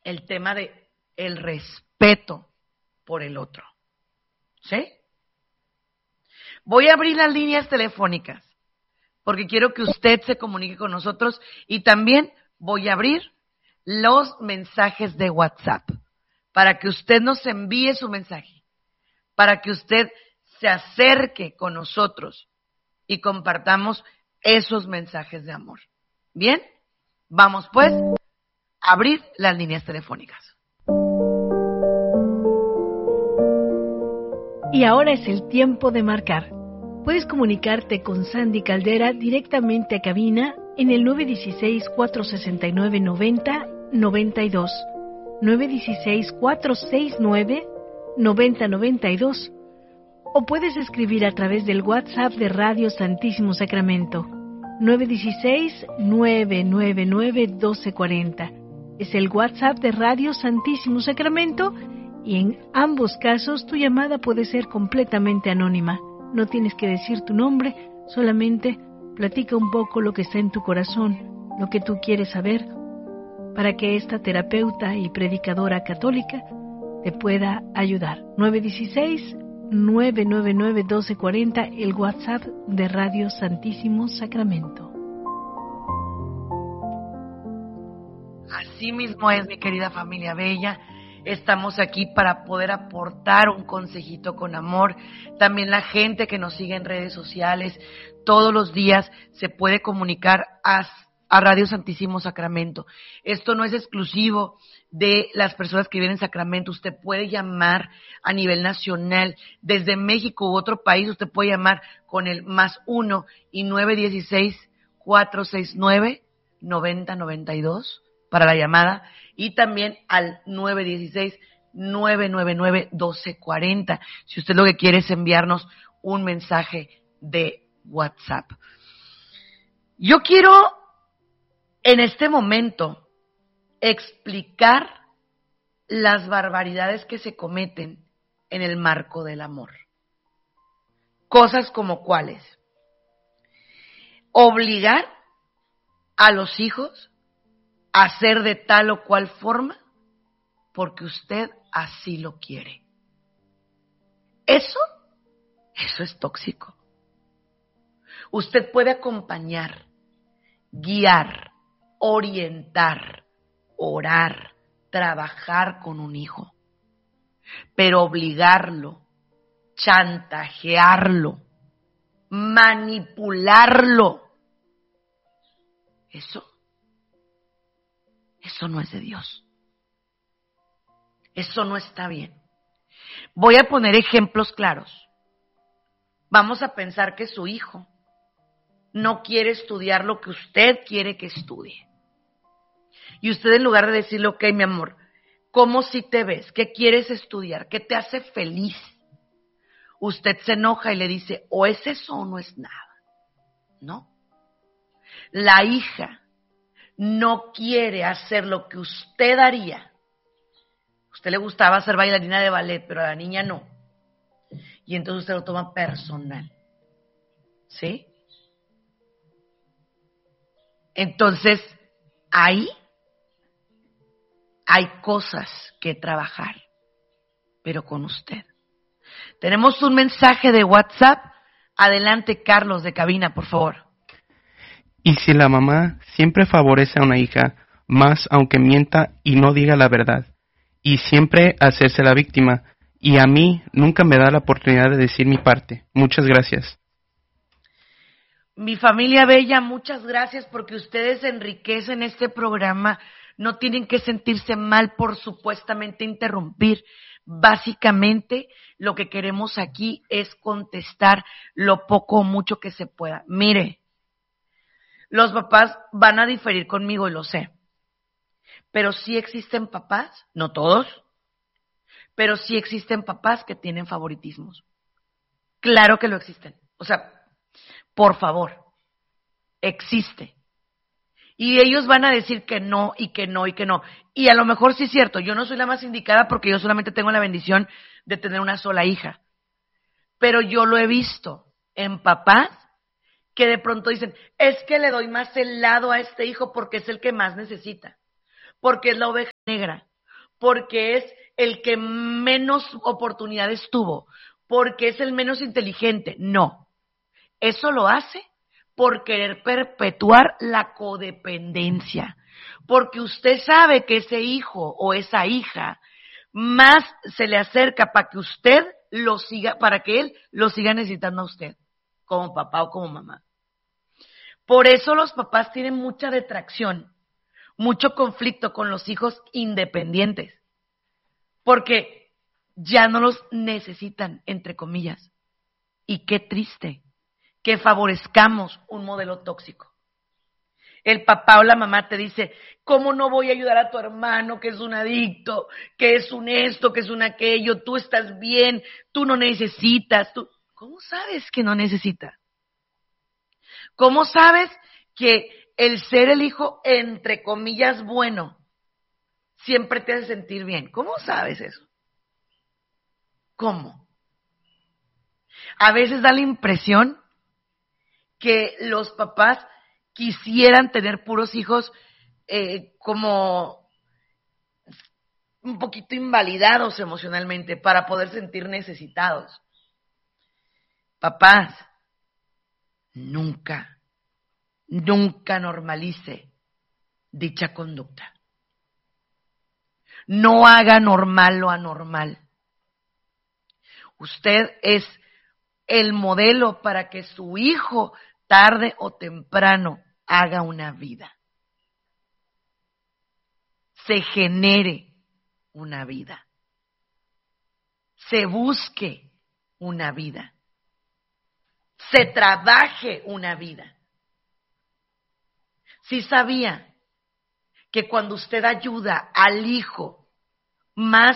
el tema de el respeto por el otro. ¿Sí? Voy a abrir las líneas telefónicas porque quiero que usted se comunique con nosotros y también voy a abrir los mensajes de WhatsApp para que usted nos envíe su mensaje, para que usted se acerque con nosotros y compartamos esos mensajes de amor. ¿Bien? Vamos pues a abrir las líneas telefónicas. Y ahora es el tiempo de marcar. Puedes comunicarte con Sandy Caldera directamente a cabina en el 916-469-9092, 916-469-9092, o puedes escribir a través del WhatsApp de Radio Santísimo Sacramento, 916-999-1240. Es el WhatsApp de Radio Santísimo Sacramento y en ambos casos tu llamada puede ser completamente anónima. No tienes que decir tu nombre, solamente platica un poco lo que está en tu corazón, lo que tú quieres saber, para que esta terapeuta y predicadora católica te pueda ayudar. 916-999-1240, el WhatsApp de Radio Santísimo Sacramento. Así mismo es, mi querida familia bella. Estamos aquí para poder aportar un consejito con amor. También la gente que nos sigue en redes sociales, todos los días se puede comunicar a Radio Santísimo Sacramento. Esto no es exclusivo de las personas que viven en Sacramento. Usted puede llamar a nivel nacional. Desde México u otro país, usted puede llamar con el +1 y 916-469-9092 para la llamada, y también al 916-999-1240, si usted lo que quiere es enviarnos un mensaje de WhatsApp. Yo quiero en este momento explicar las barbaridades que se cometen en el marco del amor. Cosas como cuáles: obligar a los hijos a ser de tal o cual forma porque usted así lo quiere. Eso es tóxico. Usted puede acompañar, guiar, orientar, orar, trabajar con un hijo, pero obligarlo, chantajearlo, manipularlo, eso no es de Dios. Eso no está bien. Voy a poner ejemplos claros. Vamos a pensar que su hijo no quiere estudiar lo que usted quiere que estudie. Y usted, en lugar de decirle, ok, mi amor, ¿cómo si te ves? ¿Qué quieres estudiar? ¿Qué te hace feliz? Usted se enoja y le dice, o es eso o no es nada. ¿No? La hija no quiere hacer lo que usted haría. A usted le gustaba ser bailarina de ballet, pero a la niña no. Y entonces usted lo toma personal. ¿Sí? Entonces, ahí hay cosas que trabajar, pero con usted. Tenemos un mensaje de WhatsApp. Adelante, Carlos, de cabina, por favor. Y si la mamá siempre favorece a una hija, más aunque mienta y no diga la verdad, y siempre hacerse la víctima, y a mí nunca me da la oportunidad de decir mi parte. Muchas gracias. Mi familia bella, muchas gracias porque ustedes enriquecen este programa. No tienen que sentirse mal por supuestamente interrumpir. Básicamente, lo que queremos aquí es contestar lo poco o mucho que se pueda. Mire, los papás van a diferir conmigo y lo sé, pero sí existen papás, no todos, pero sí existen papás que tienen favoritismos. Claro que lo existen. O sea, por favor, existe. Y ellos van a decir que no, y que no, y que no. Y a lo mejor sí es cierto, yo no soy la más indicada porque yo solamente tengo la bendición de tener una sola hija. Pero yo lo he visto en papás que de pronto dicen, es que le doy más el lado a este hijo porque es el que más necesita, porque es la oveja negra. porque es el que menos oportunidades tuvo, porque es el menos inteligente. No, eso lo hace por querer perpetuar la codependencia, porque usted sabe que ese hijo o esa hija más se le acerca para que usted lo siga, para que él lo siga necesitando a usted, como papá o como mamá. Por eso los papás tienen mucha detracción, mucho conflicto con los hijos independientes, porque ya no los necesitan, entre comillas. Y qué triste que favorezcamos un modelo tóxico. El papá o la mamá te dice, ¿cómo no voy a ayudar a tu hermano que es un adicto, que es un esto, que es un aquello? Tú estás bien, tú no necesitas. ¿Cómo sabes que no necesita? ¿Cómo sabes que el ser el hijo, entre comillas, bueno, siempre te hace sentir bien? ¿Cómo sabes eso? ¿Cómo? A veces da la impresión que los papás quisieran tener puros hijos como un poquito invalidados emocionalmente para poder sentir necesitados. Papás, nunca normalice dicha conducta. No haga normal lo anormal. Usted es el modelo para que su hijo, tarde o temprano, haga una vida. Se genere una vida. Se busque una vida. Se trabaje una vida. Sí sabía que cuando usted ayuda al hijo más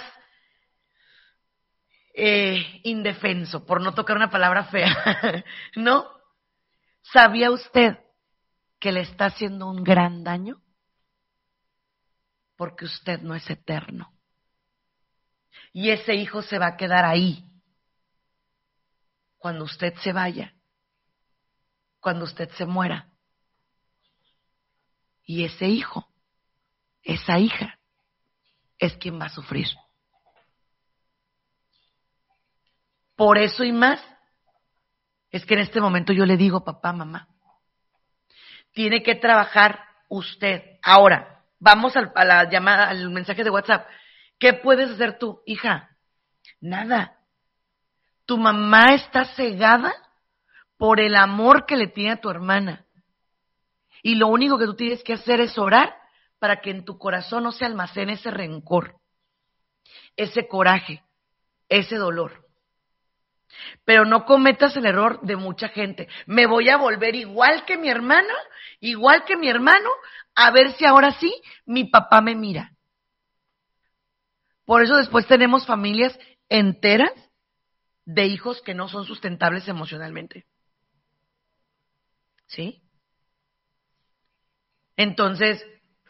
indefenso, por no tocar una palabra fea, ¿no? ¿Sabía usted que le está haciendo un gran daño? Porque usted no es eterno. Y ese hijo se va a quedar ahí cuando usted se vaya, cuando usted se muera. Y ese hijo, esa hija, es quien va a sufrir. Por eso y más, es que en este momento yo le digo, papá, mamá, tiene que trabajar usted. Ahora, vamos a la llamada, al mensaje de WhatsApp. ¿Qué puedes hacer tú, hija? Nada. Tu mamá está cegada por el amor que le tiene a tu hermana. Y lo único que tú tienes que hacer es orar para que en tu corazón no se almacene ese rencor, ese coraje, ese dolor. Pero no cometas el error de mucha gente. Me voy a volver igual que mi hermana, igual que mi hermano, a ver si ahora sí mi papá me mira. Por eso después tenemos familias enteras de hijos que no son sustentables emocionalmente. ¿Sí? Entonces,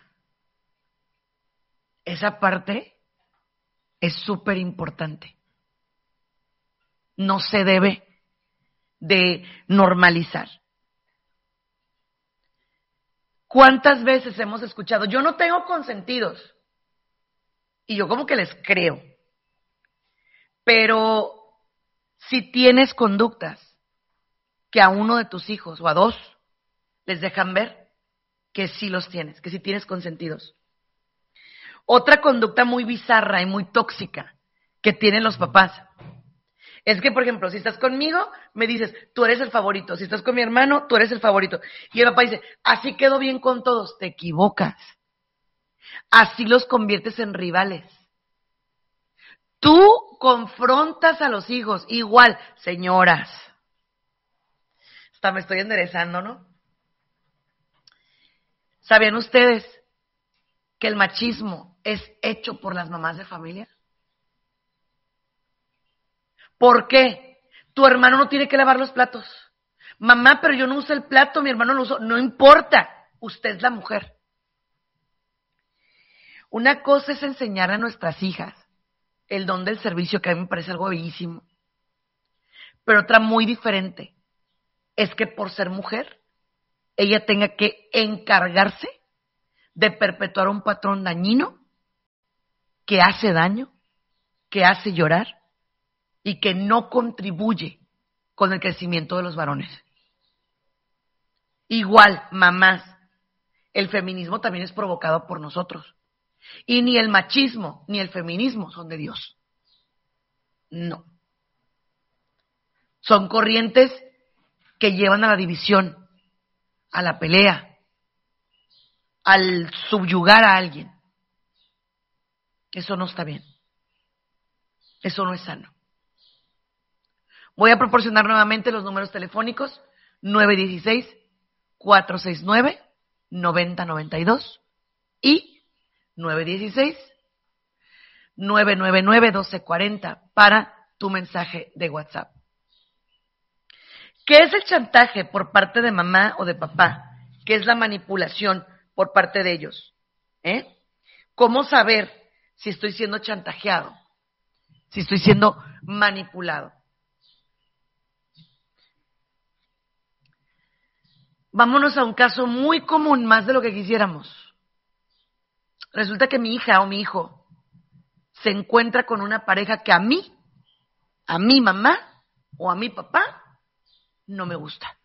esa parte es súper importante. No se debe de normalizar. ¿Cuántas veces hemos escuchado? Yo no tengo consentidos. Y yo como que les creo. Pero si tienes conductas que a uno de tus hijos o a dos les dejan ver que sí los tienes, que sí tienes consentidos. Otra conducta muy bizarra y muy tóxica que tienen los papás es que, por ejemplo, si estás conmigo, me dices, tú eres el favorito. Si estás con mi hermano, tú eres el favorito. Y el papá dice, así quedo bien con todos. Te equivocas. Así los conviertes en rivales. Tú confrontas a los hijos. Igual, señoras. Hasta me estoy enderezando, ¿no? ¿Sabían ustedes que el machismo es hecho por las mamás de familia? ¿Por qué? Tu hermano no tiene que lavar los platos. Mamá, pero yo no uso el plato, mi hermano lo usó. No importa, usted es la mujer. Una cosa es enseñar a nuestras hijas el don del servicio, que a mí me parece algo bellísimo. Pero otra muy diferente es que por ser mujer, ella tenga que encargarse de perpetuar un patrón dañino que hace daño, que hace llorar y que no contribuye con el crecimiento de los varones. Igual, mamás, el feminismo también es provocado por nosotros. Y ni el machismo ni el feminismo son de Dios. No. Son corrientes que llevan a la división, a la pelea, al subyugar a alguien. Eso no está bien. Eso no es sano. Voy a proporcionar nuevamente los números telefónicos 916-469-9092 y 916-999-1240 para tu mensaje de WhatsApp. ¿Qué es el chantaje por parte de mamá o de papá? ¿Qué es la manipulación por parte de ellos? ¿Cómo saber si estoy siendo chantajeado? Si estoy siendo manipulado. Vámonos a un caso muy común, más de lo que quisiéramos. Resulta que mi hija o mi hijo se encuentra con una pareja que a mi mamá o a mi papá no me gusta.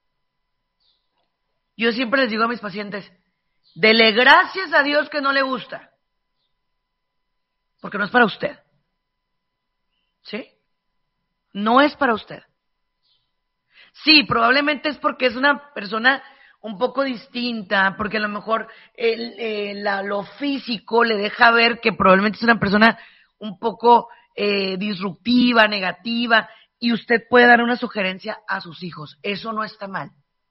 Yo siempre les digo a mis pacientes, dele gracias a Dios que no le gusta, porque no es para usted. ¿Sí? No es para usted. Sí, probablemente es porque es una persona un poco distinta, porque a lo mejor lo físico le deja ver que probablemente es una persona un poco disruptiva, negativa, y usted puede dar una sugerencia a sus hijos. Eso no está mal.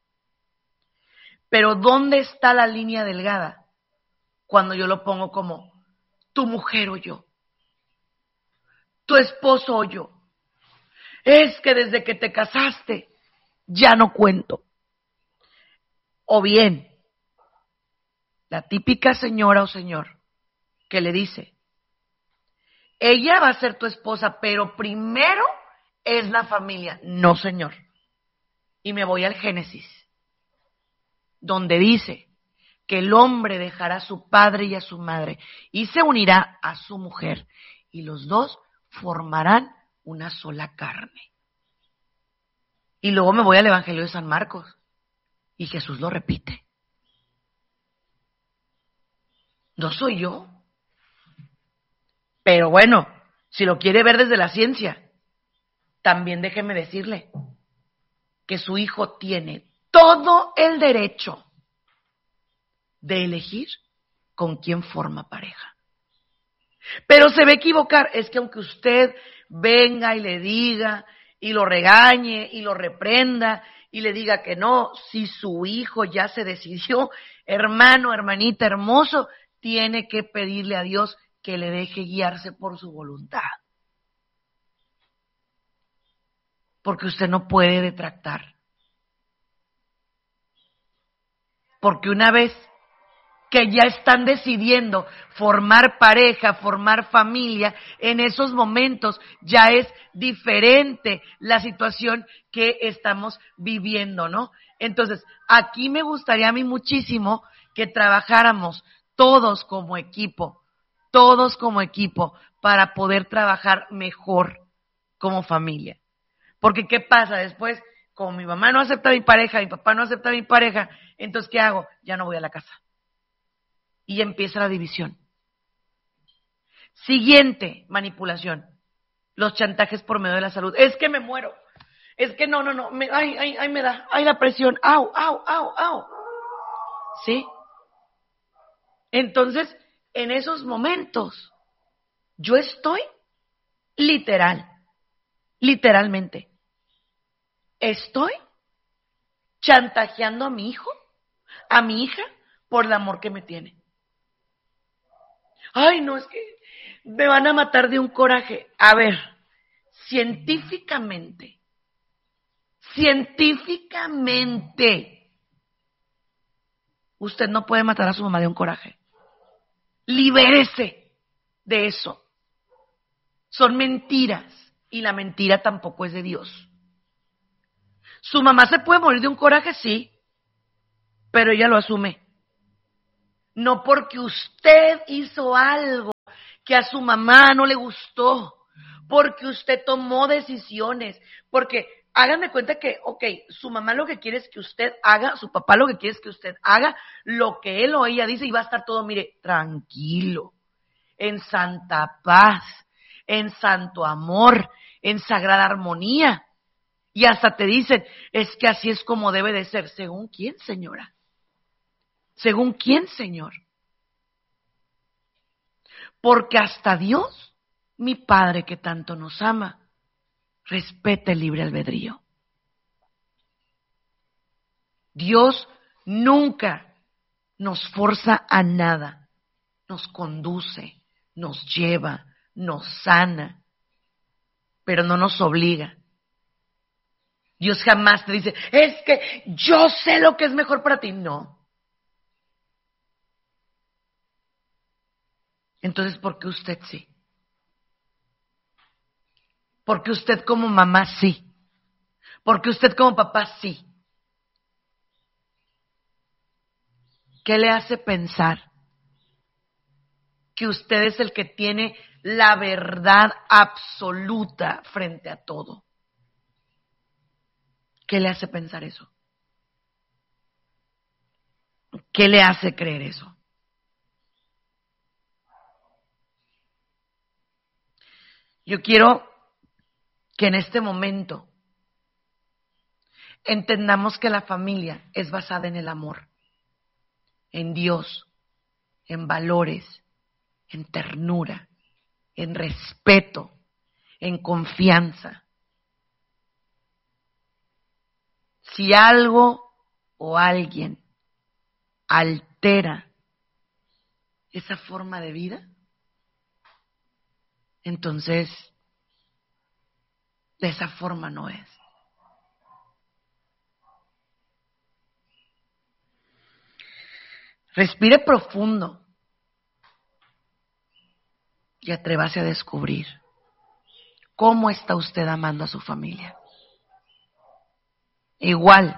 Pero ¿dónde está la línea delgada cuando yo lo pongo como tu mujer o yo? Tu esposo o yo. Es que desde que te casaste ya no cuento. O bien, la típica señora o señor que le dice, ella va a ser tu esposa, pero primero es la familia. No, señor. Y me voy al Génesis, donde dice que el hombre dejará a su padre y a su madre y se unirá a su mujer y los dos formarán una sola carne. Y luego me voy al Evangelio de San Marcos y Jesús lo repite. No soy yo. Pero bueno, si lo quiere ver desde la ciencia, también déjeme decirle que su hijo tiene todo el derecho de elegir con quién forma pareja. Pero se va a equivocar. Es que aunque usted venga y le diga y lo regañe y lo reprenda y le diga que no, si su hijo ya se decidió, hermano, hermanita, hermoso, tiene que pedirle a Dios que le deje guiarse por su voluntad. Porque usted no puede detractar. Porque una vez que ya están decidiendo formar pareja, formar familia, en esos momentos ya es diferente la situación que estamos viviendo, ¿no? Entonces, aquí me gustaría a mí muchísimo que trabajáramos todos como equipo, para poder trabajar mejor como familia. Porque ¿qué pasa después? Como mi mamá no acepta a mi pareja, mi papá no acepta a mi pareja, entonces ¿qué hago? Ya no voy a la casa. Y empieza la división. Siguiente manipulación, los chantajes por medio de la salud. Es que me muero, es que no, me da, la presión, au. ¿Sí? Entonces, en esos momentos, yo estoy literalmente, estoy chantajeando a mi hijo, a mi hija, por el amor que me tiene. Ay, no, es que me van a matar de un coraje. A ver, científicamente, usted no puede matar a su mamá de un coraje. Libérese de eso. Son mentiras y la mentira tampoco es de Dios. ¿Su mamá se puede morir de un coraje? Sí, pero ella lo asume. No porque usted hizo algo que a su mamá no le gustó, porque usted tomó decisiones, porque háganme cuenta que, su mamá lo que quiere es que usted haga, su papá lo que quiere es que usted haga lo que él o ella dice y va a estar todo, mire, tranquilo, en santa paz, en santo amor, en sagrada armonía. Y hasta te dicen, es que así es como debe de ser. ¿Según quién, señora? ¿Según quién, señor? Porque hasta Dios, mi Padre que tanto nos ama, respeta el libre albedrío. Dios nunca nos forza a nada, nos conduce, nos lleva, nos sana, pero no nos obliga. Dios jamás te dice, es que yo sé lo que es mejor para ti. No. Entonces, ¿por qué usted sí? ¿Por qué usted como mamá sí? ¿Por qué usted como papá sí? ¿Qué le hace pensar que usted es el que tiene la verdad absoluta frente a todo? ¿Qué le hace pensar eso? ¿Qué le hace creer eso? Yo quiero que en este momento entendamos que la familia es basada en el amor, en Dios, en valores, en ternura, en respeto, en confianza. Si algo o alguien altera esa forma de vida, entonces de esa forma no es. Respire profundo y atrévase a descubrir cómo está usted amando a su familia. Igual,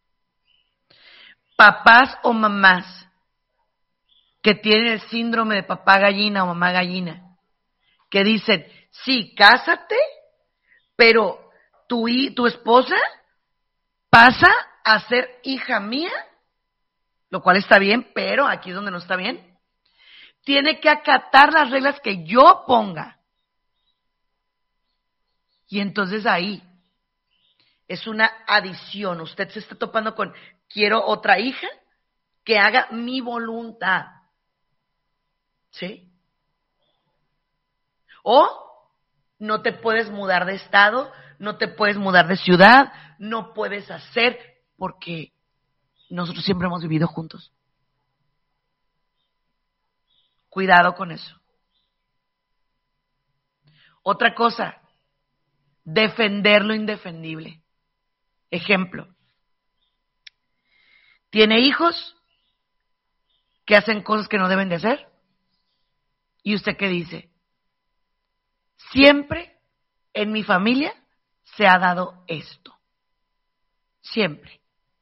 papás o mamás que tienen el síndrome de papá gallina o mamá gallina, que dicen, sí, cásate, pero tu esposa pasa a ser hija mía, lo cual está bien, pero aquí es donde no está bien. Tiene que acatar las reglas que yo ponga. Y entonces ahí es una adición. Usted se está topando con, quiero otra hija que haga mi voluntad. ¿Sí? O no te puedes mudar de estado, no te puedes mudar de ciudad, no puedes hacer, porque nosotros siempre hemos vivido juntos. Cuidado con eso. Otra cosa, defender lo indefendible. Ejemplo, tiene hijos que hacen cosas que no deben de hacer. ¿Y usted qué dice? Siempre en mi familia se ha dado esto. Siempre.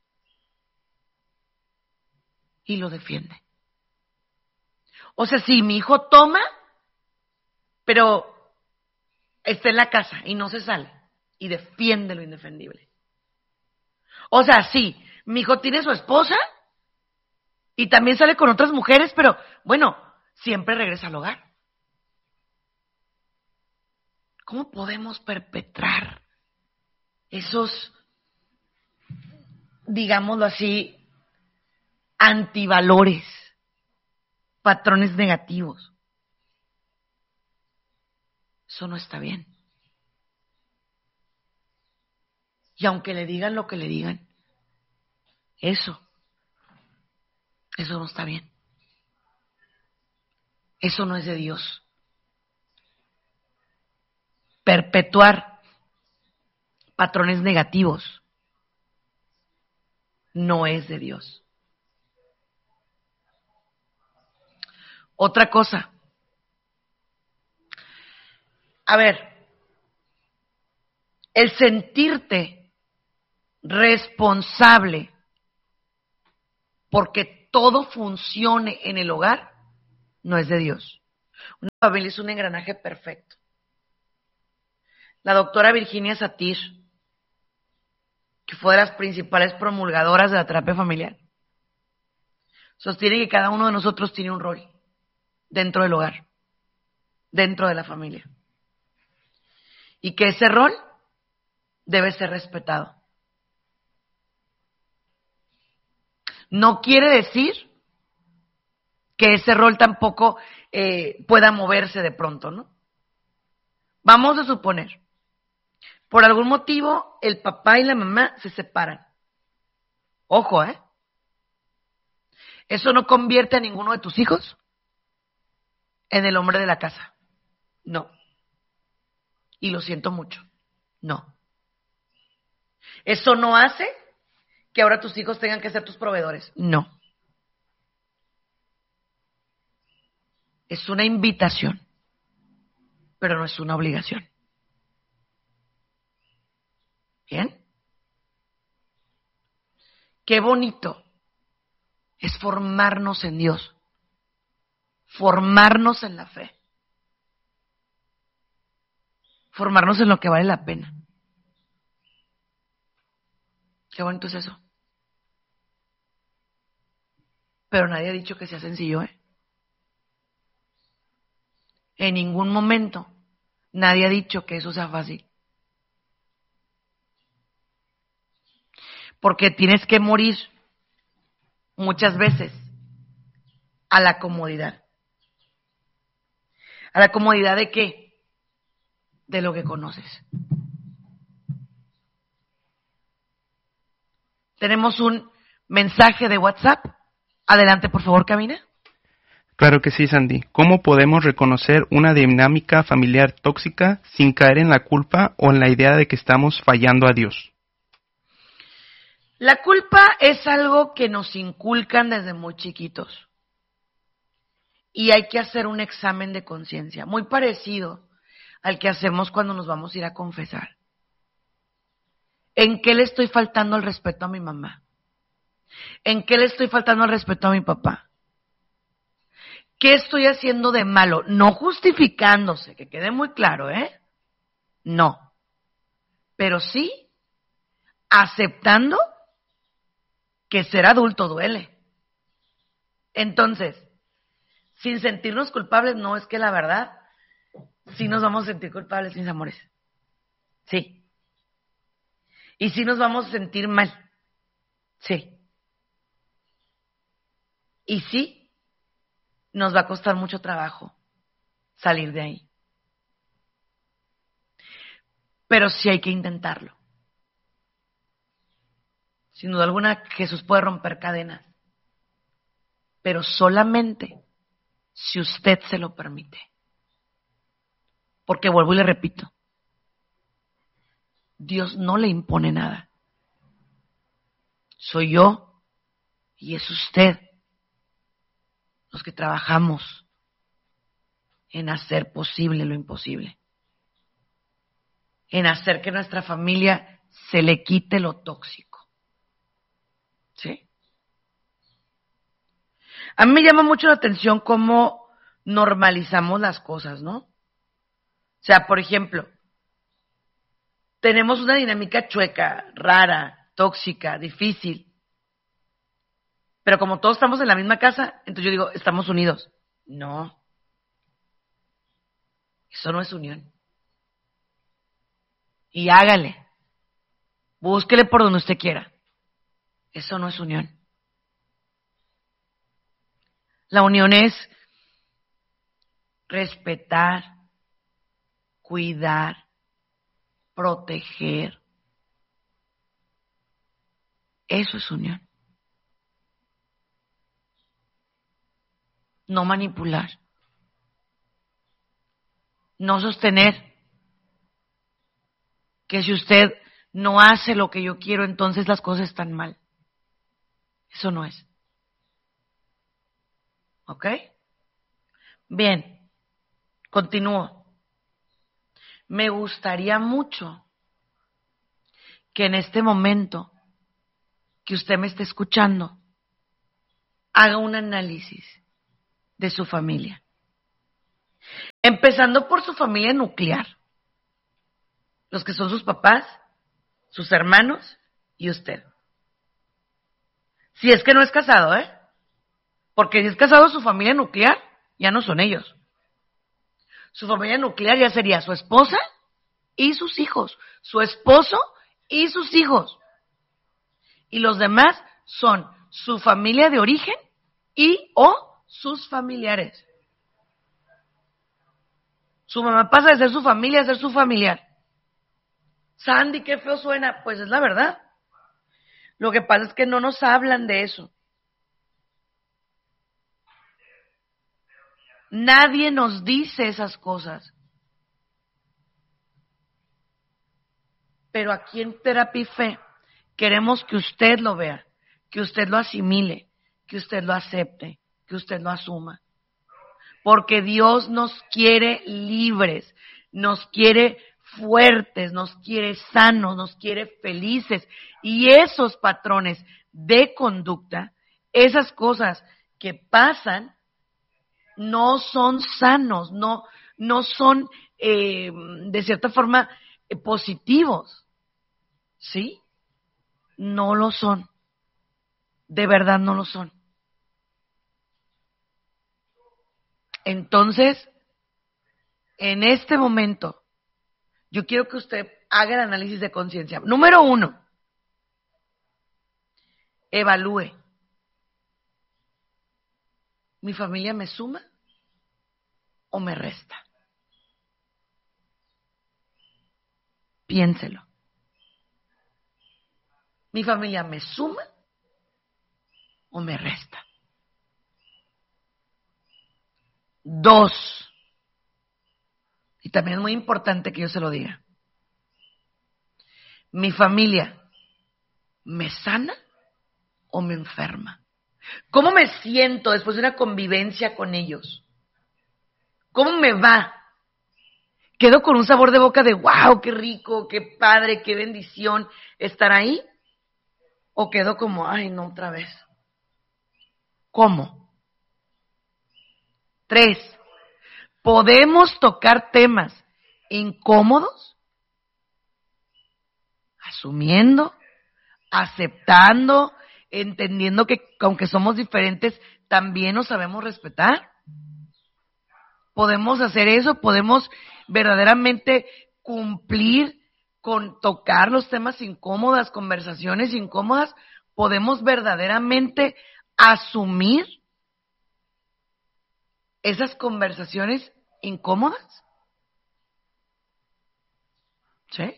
Y lo defiende. O sea, sí, mi hijo toma, pero está en la casa y no se sale. Y defiende lo indefendible. O sea, sí, mi hijo tiene su esposa y también sale con otras mujeres, pero bueno, siempre regresa al hogar. ¿Cómo podemos perpetrar esos, digámoslo así, antivalores, patrones negativos? Eso no está bien. Y aunque le digan lo que le digan, eso no está bien. Eso no es de Dios. Perpetuar patrones negativos no es de Dios. Otra cosa. A ver, el sentirte responsable porque todo funcione en el hogar no es de Dios. Una familia es un engranaje perfecto. La doctora Virginia Satir, que fue de las principales promulgadoras de la terapia familiar, sostiene que cada uno de nosotros tiene un rol dentro del hogar, dentro de la familia, y que ese rol debe ser respetado. No quiere decir que ese rol tampoco pueda moverse de pronto, ¿no? Vamos a suponer, por algún motivo, el papá y la mamá se separan. Ojo, Eso no convierte a ninguno de tus hijos en el hombre de la casa. No. Y lo siento mucho. No. Eso no hace que ahora tus hijos tengan que ser tus proveedores. No. Es una invitación, pero no es una obligación. ¿Bien? Qué bonito es formarnos en Dios, formarnos en la fe, formarnos en lo que vale la pena. Qué bonito es eso. Pero nadie ha dicho que sea sencillo, En ningún momento nadie ha dicho que eso sea fácil. Porque tienes que morir muchas veces a la comodidad. ¿A la comodidad de qué? De lo que conoces. Tenemos un mensaje de WhatsApp. Adelante, por favor, Camina. Claro que sí, Sandy. ¿Cómo podemos reconocer una dinámica familiar tóxica sin caer en la culpa o en la idea de que estamos fallando a Dios? La culpa es algo que nos inculcan desde muy chiquitos. Y hay que hacer un examen de conciencia, muy parecido al que hacemos cuando nos vamos a ir a confesar. ¿En qué le estoy faltando el respeto a mi mamá? ¿En qué le estoy faltando el respeto a mi papá? ¿Qué estoy haciendo de malo? No justificándose, que quede muy claro, No. Pero sí aceptando que ser adulto duele. Entonces, sin sentirnos culpables, no, es que la verdad, sí nos vamos a sentir culpables, mis amores. Sí. Y sí nos vamos a sentir mal. Sí. Y sí, nos va a costar mucho trabajo salir de ahí. Pero sí hay que intentarlo. Sin duda alguna, Jesús puede romper cadenas, pero solamente si usted se lo permite. Porque vuelvo y le repito, Dios no le impone nada. Soy yo y es usted los que trabajamos en hacer posible lo imposible, en hacer que nuestra familia se le quite lo tóxico. ¿Sí? A mí me llama mucho la atención cómo normalizamos las cosas, ¿no? O sea, por ejemplo, tenemos una dinámica chueca, rara, tóxica, difícil. Pero como todos estamos en la misma casa, entonces yo digo, estamos unidos. No. Eso no es unión. Y hágale. Búsquele por donde usted quiera. Eso no es unión. La unión es respetar, cuidar, proteger. Eso es unión. No manipular. No sostener que si usted no hace lo que yo quiero, entonces las cosas están mal. Eso no es. ¿Ok? Bien, continúo. Me gustaría mucho que en este momento que usted me esté escuchando, haga un análisis de su familia. Empezando por su familia nuclear, los que son sus papás, sus hermanos y usted. Si es que no es casado, porque si es casado, su familia nuclear ya no son ellos. Su familia nuclear ya sería su esposa y sus hijos, su esposo y sus hijos. Y los demás son su familia de origen y o sus familiares. Su mamá pasa de ser su familia a ser su familiar. Sandy, qué feo suena. Pues es la verdad. Lo que pasa es que no nos hablan de eso. Nadie nos dice esas cosas. Pero aquí en Terapia y Fe queremos que usted lo vea, que usted lo asimile, que usted lo acepte, que usted lo asuma. Porque Dios nos quiere libres, nos quiere fuertes, nos quiere sanos, nos quiere felices. Y esos patrones de conducta, esas cosas que pasan, no son sanos, no son de cierta forma positivos. ¿Sí? No lo son. De verdad no lo son. Entonces, en este momento, yo quiero que usted haga el análisis de conciencia. Número 1, evalúe. ¿Mi familia me suma o me resta? Piénselo. ¿Mi familia me suma o me resta? 2, y también es muy importante que yo se lo diga. ¿Mi familia me sana o me enferma? ¿Cómo me siento después de una convivencia con ellos? ¿Cómo me va? ¿Quedo con un sabor de boca de wow, qué rico, qué padre, qué bendición estar ahí? ¿O quedo como, ay, no, otra vez? ¿Cómo? 3, ¿podemos tocar temas incómodos? Asumiendo, aceptando, entendiendo que aunque somos diferentes, también nos sabemos respetar. Podemos hacer eso, podemos verdaderamente cumplir con tocar los temas incómodos, conversaciones incómodas, podemos verdaderamente asumir esas conversaciones incómodas. ¿Sí?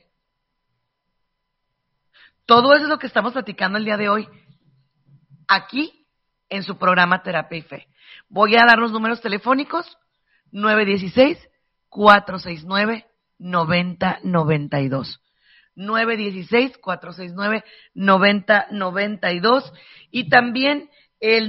Todo eso es lo que estamos platicando el día de hoy, aquí en su programa Terapia y Fe. Voy a dar los números telefónicos: 916-469-9092. 916-469-9092 y también el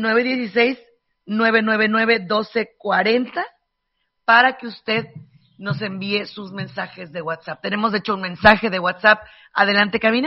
916-999-1240 para que usted nos envíe sus mensajes de WhatsApp. Tenemos, de hecho, un mensaje de WhatsApp. Adelante, cabina.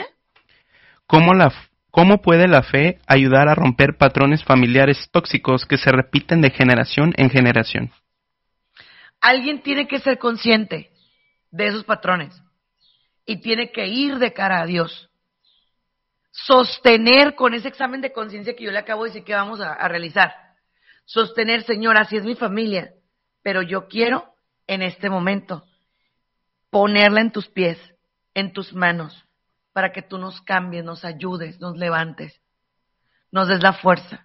¿Cómo puede la fe ayudar a romper patrones familiares tóxicos que se repiten de generación en generación? Alguien tiene que ser consciente de esos patrones y tiene que ir de cara a Dios. Sostener con ese examen de conciencia que yo le acabo de decir que vamos a realizar. Sostener, Señor, así es mi familia, pero yo quiero en este momento ponerla en tus pies, en tus manos, para que tú nos cambies, nos ayudes, nos levantes, nos des la fuerza.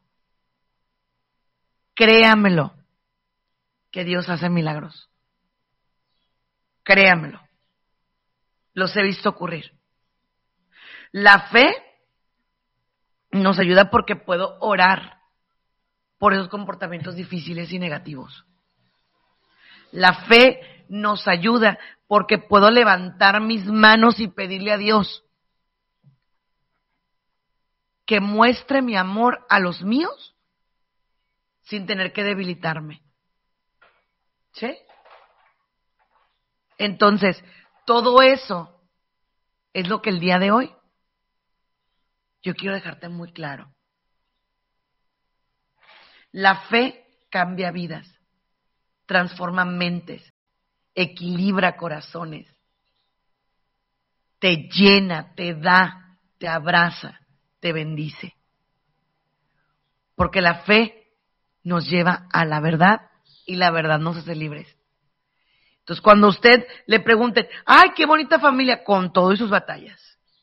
Créamelo, que Dios hace milagros. Créamelo. Los he visto ocurrir. La fe nos ayuda porque puedo orar por esos comportamientos difíciles y negativos. La fe nos ayuda porque puedo levantar mis manos y pedirle a Dios que muestre mi amor a los míos sin tener que debilitarme. ¿Sí? Entonces, todo eso es lo que el día de hoy yo quiero dejarte muy claro. La fe cambia vidas, transforma mentes, equilibra corazones, te llena, te da, te abraza, te bendice. Porque la fe nos lleva a la verdad y la verdad nos hace libres. Entonces, cuando usted le pregunte, ¡ay, qué bonita familia! Con todo y sus batallas.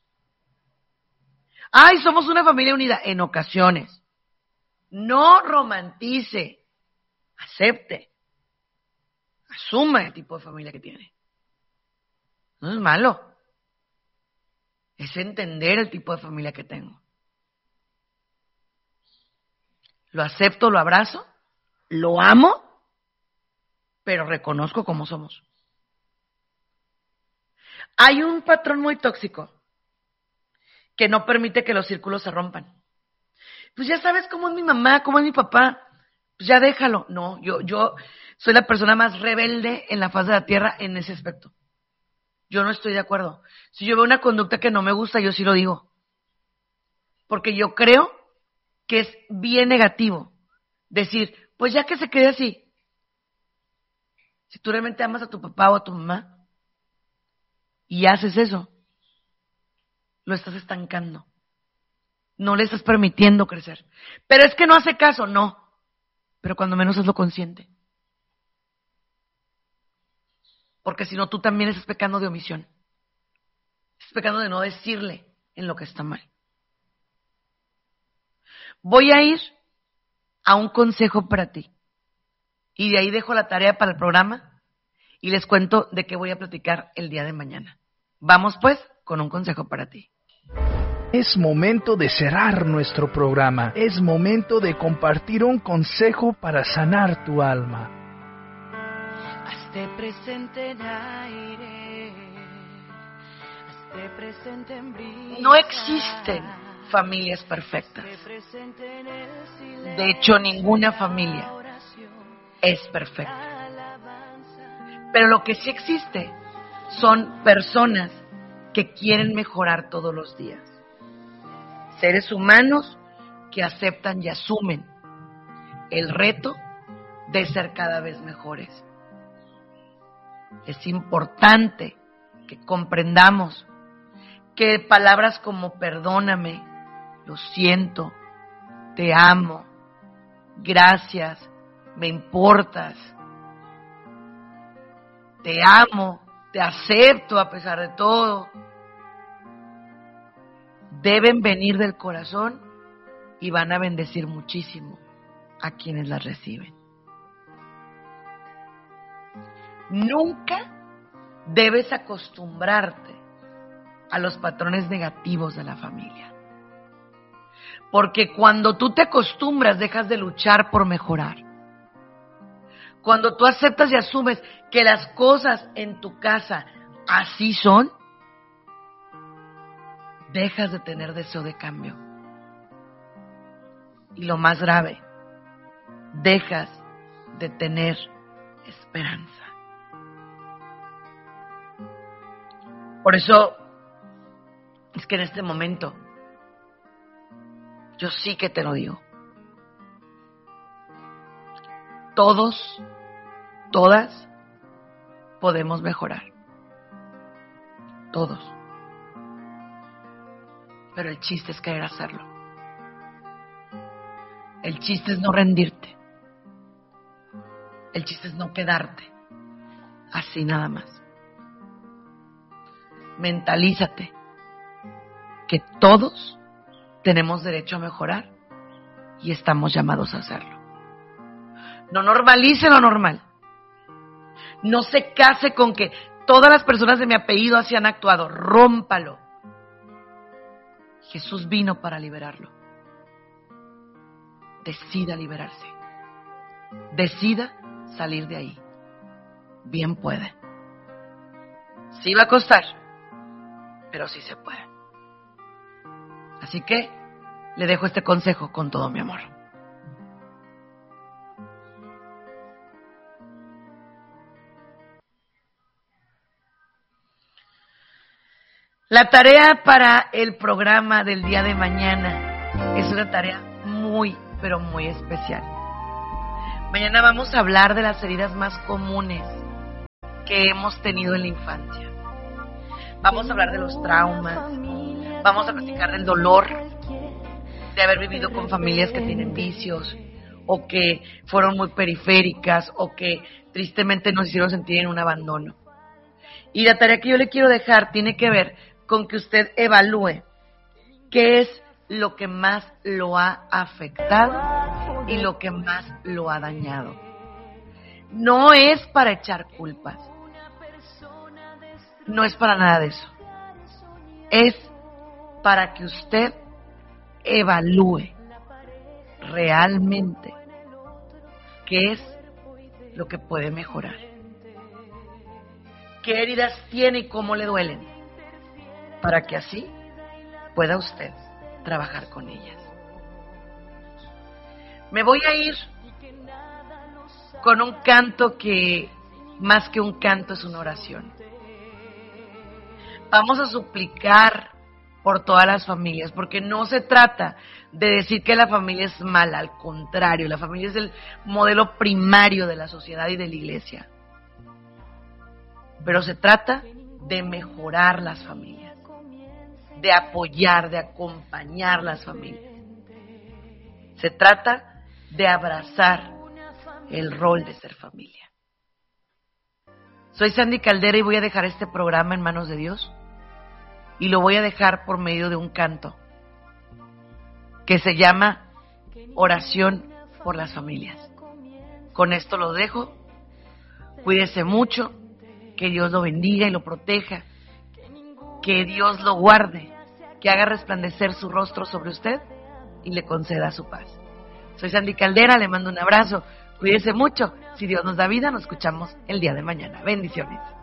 ¡Ay, somos una familia unida! En ocasiones. No romantice. Acepte. Asuma el tipo de familia que tiene. No es malo. Es entender el tipo de familia que tengo. Lo acepto, lo abrazo, lo amo, pero reconozco cómo somos. Hay un patrón muy tóxico que no permite que los círculos se rompan. Pues ya sabes cómo es mi mamá, cómo es mi papá, pues ya déjalo. No, yo soy la persona más rebelde en la faz de la tierra en ese aspecto. Yo no estoy de acuerdo. Si yo veo una conducta que no me gusta, yo sí lo digo. Porque yo creo que es bien negativo decir, pues ya que se quede así. Si tú realmente amas a tu papá o a tu mamá y haces eso, lo estás estancando. No le estás permitiendo crecer. Pero es que no hace caso, no. Pero cuando menos hazlo consciente. Porque si no, tú también estás pecando de omisión. Estás pecando de no decirle en lo que está mal. Voy a ir a un consejo para ti. Y de ahí dejo la tarea para el programa y les cuento de qué voy a platicar el día de mañana. Vamos pues con un consejo para ti. Es momento de cerrar nuestro programa. Es momento de compartir un consejo para sanar tu alma. Hazte presente en aire, hazte presente en brisa. No existen familias perfectas. De hecho, ninguna familia es perfecta. Pero lo que sí existe son personas que quieren mejorar todos los días. Seres humanos que aceptan y asumen el reto de ser cada vez mejores. Es importante que comprendamos que palabras como perdóname, lo siento, te amo, gracias, me importas, te amo, te acepto a pesar de todo, deben venir del corazón y van a bendecir muchísimo a quienes las reciben. Nunca debes acostumbrarte a los patrones negativos de la familia. Porque cuando tú te acostumbras, dejas de luchar por mejorar. Cuando tú aceptas y asumes que las cosas en tu casa así son, dejas de tener deseo de cambio. Y lo más grave, dejas de tener esperanza. Por eso es que en este momento yo sí que te lo digo. Todos, todas podemos mejorar. Todos. Pero el chiste es querer hacerlo. El chiste es no rendirte. El chiste es no quedarte así nada más. Mentalízate que todos tenemos derecho a mejorar y estamos llamados a hacerlo. No normalice lo normal. No se case con que todas las personas de mi apellido así han actuado. Rómpalo. Jesús vino para liberarlo. Decida liberarse. Decida salir de ahí. Bien puede. Sí va a costar, pero sí se puede. Así que le dejo este consejo con todo mi amor. La tarea para el programa del día de mañana es una tarea muy, pero muy especial. Mañana vamos a hablar de las heridas más comunes que hemos tenido en la infancia. Vamos a hablar de los traumas, vamos a platicar del dolor de haber vivido con familias que tienen vicios o que fueron muy periféricas o que tristemente nos hicieron sentir en un abandono. Y la tarea que yo le quiero dejar tiene que ver con que usted evalúe qué es lo que más lo ha afectado y lo que más lo ha dañado. No es para echar culpas, no es para nada de eso. Es para que usted evalúe realmente qué es lo que puede mejorar, qué heridas tiene y cómo le duelen, para que así pueda usted trabajar con ellas. Me voy a ir con un canto que más que un canto es una oración. Vamos a suplicar por todas las familias, porque no se trata de decir que la familia es mala, al contrario, la familia es el modelo primario de la sociedad y de la iglesia. Pero se trata de mejorar las familias, de apoyar, de acompañar las familias. Se trata de abrazar el rol de ser familia. Soy Sandy Caldera y voy a dejar este programa en manos de Dios. Y lo voy a dejar por medio de un canto que se llama Oración por las Familias. Con esto lo dejo. Cuídese mucho. Que Dios lo bendiga y lo proteja. Que Dios lo guarde. Que haga resplandecer su rostro sobre usted y le conceda su paz. Soy Sandy Caldera, le mando un abrazo. Cuídese mucho. Si Dios nos da vida, nos escuchamos el día de mañana. Bendiciones.